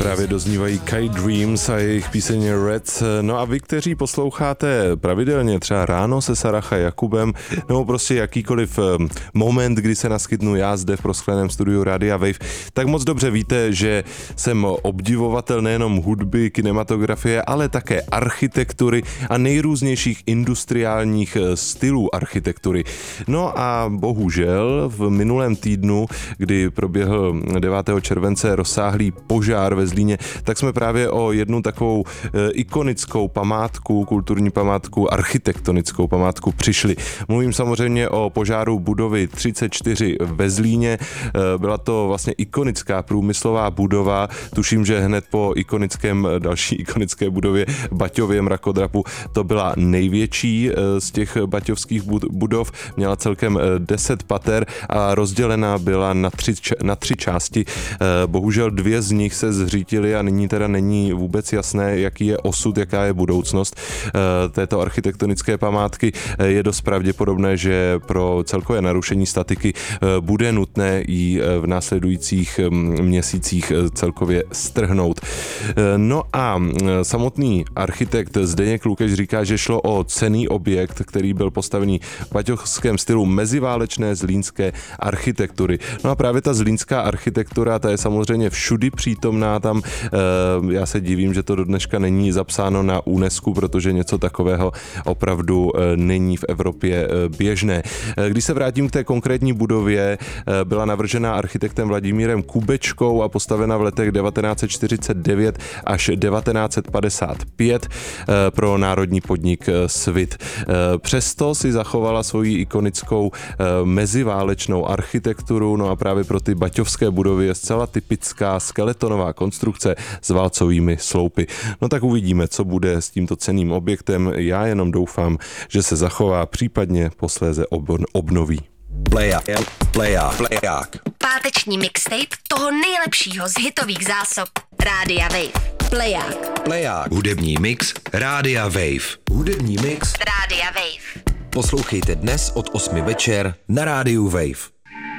Právě doznívají Kai Dreams a jejich píseň Reds. No a vy, kteří posloucháte pravidelně třeba ráno se Saracha Jakubem, nebo prostě jakýkoliv moment, kdy se naskytnu já zde v proskleném studiu Rádia Wave, tak moc dobře víte, že jsem obdivovatel nejenom hudby, kinematografie, ale také architektury a nejrůznějších industriálních stylů architektury. No a bohužel v minulém týdnu, kdy proběhl 9. července rozsáhlý požár ve Zlíně, tak jsme právě o jednu takovou ikonickou památku, kulturní památku, architektonickou památku přišli. Mluvím samozřejmě o požáru budovy 34 ve Zlíně. Byla to vlastně ikonická průmyslová budova. Tuším, že hned po další ikonické budově Baťově mrakodrapu to byla největší z těch baťovských budov. Měla celkem 10 pater a rozdělená byla na tři části. Bohužel 2 z nich se zřítily a nyní teda není vůbec jasné, jaký je osud, jaká je budoucnost této architektonické památky. Je dost pravděpodobné, že pro celkové narušení statiky bude nutné ji v následujících měsících celkově strhnout. No a samotný architekt Zdeněk Lukeš říká, že šlo o cenný objekt, který byl postavený v baťovském stylu meziválečné zlínské architektury. No a právě ta zlínská architektura, ta je samozřejmě všudy přítomná tam. Já se divím, že to do dneška není zapsáno na UNESCO, protože něco takového opravdu není v Evropě běžné. Když se vrátím k té konkrétní budově, byla navržena architektem Vladimírem Kubečkou a postavena v letech 1949 až 1955 pro národní podnik Svit. Přesto si zachovala svoji ikonickou meziválečnou architekturu, no a právě pro ty baťovské budovy je zcela typická skeletonová konstrukce s válcovými sloupy. No tak uvidíme, co bude s tímto cenným objektem. Já jenom doufám, že se zachová, případně posléze obnoví. Pleják. Páteční mixtape toho nejlepšího z hitových zásob Rádia Wave. Pleják. Hudební mix Rádia Wave. Rádia Wave. Poslouchejte dnes od 8 večer na Rádiu Wave.